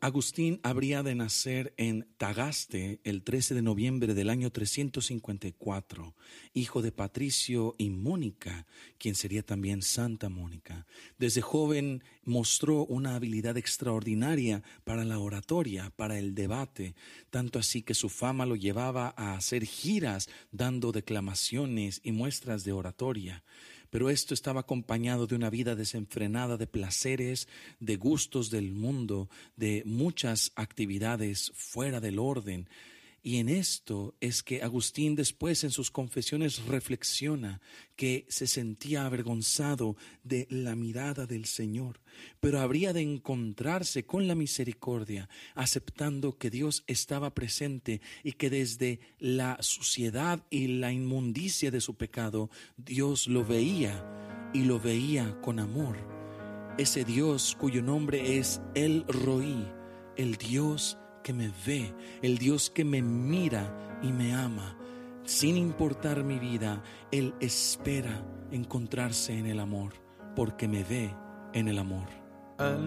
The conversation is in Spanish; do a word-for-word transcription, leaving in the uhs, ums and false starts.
Agustín habría de nacer en Tagaste el trece de noviembre del año trescientos cincuenta y cuatro, hijo de Patricio y Mónica, quien sería también Santa Mónica. Desde joven mostró una habilidad extraordinaria para la oratoria, para el debate, tanto así que su fama lo llevaba a hacer giras dando declamaciones y muestras de oratoria. Pero esto estaba acompañado de una vida desenfrenada de placeres, de gustos del mundo, de muchas actividades fuera del orden. Y en esto es que Agustín después en sus confesiones reflexiona que se sentía avergonzado de la mirada del Señor, pero habría de encontrarse con la misericordia, aceptando que Dios estaba presente y que desde la suciedad y la inmundicia de su pecado, Dios lo veía y lo veía con amor. Ese Dios cuyo nombre es El Roí, el Dios que me ve, el Dios que me mira y me ama. Sin importar mi vida, Él espera encontrarse en el amor, porque me ve en el amor.